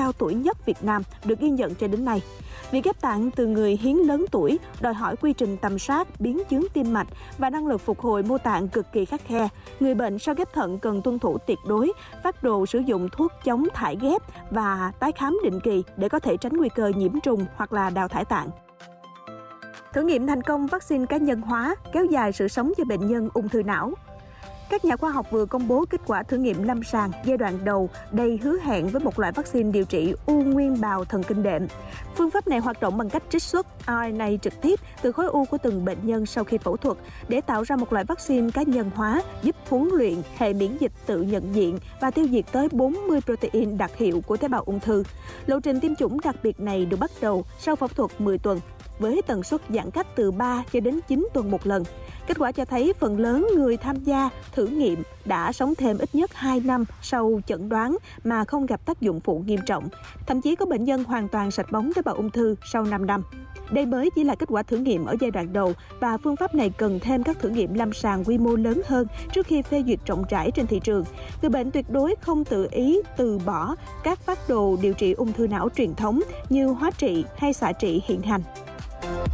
cao tuổi nhất Việt Nam được ghi nhận cho đến nay. Việc ghép tạng từ người hiến lớn tuổi đòi hỏi quy trình tầm soát, biến chứng tim mạch và năng lực phục hồi mô tạng cực kỳ khắt khe. Người bệnh sau ghép thận cần tuân thủ tuyệt đối, phác đồ sử dụng thuốc chống thải ghép và tái khám định kỳ để có thể tránh nguy cơ nhiễm trùng hoặc là đào thải tạng. Thử nghiệm thành công vaccine cá nhân hóa, kéo dài sự sống cho bệnh nhân ung thư não. Các nhà khoa học vừa công bố kết quả thử nghiệm lâm sàng giai đoạn đầu đầy hứa hẹn với một loại vaccine điều trị u nguyên bào thần kinh đệm. Phương pháp này hoạt động bằng cách trích xuất RNA trực tiếp từ khối u của từng bệnh nhân sau khi phẫu thuật để tạo ra một loại vaccine cá nhân hóa giúp huấn luyện hệ miễn dịch tự nhận diện và tiêu diệt tới 40 protein đặc hiệu của tế bào ung thư. Lộ trình tiêm chủng đặc biệt này được bắt đầu sau phẫu thuật 10 tuần, với tần suất giãn cách từ 3 cho đến 9 tuần một lần. Kết quả cho thấy phần lớn người tham gia thử nghiệm đã sống thêm ít nhất 2 năm sau chẩn đoán mà không gặp tác dụng phụ nghiêm trọng. Thậm chí có bệnh nhân hoàn toàn sạch bóng tế bào ung thư sau 5 năm. Đây mới chỉ là kết quả thử nghiệm ở giai đoạn đầu và phương pháp này cần thêm các thử nghiệm lâm sàng quy mô lớn hơn trước khi phê duyệt rộng rãi trên thị trường. Người bệnh tuyệt đối không tự ý từ bỏ các phác đồ điều trị ung thư não truyền thống như hóa trị hay xạ trị hiện hành.